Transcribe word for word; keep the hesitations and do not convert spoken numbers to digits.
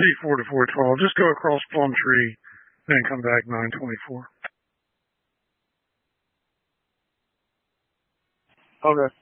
four to four twelve. Just go across Plum Tree, then come back nine twenty-four. Okay.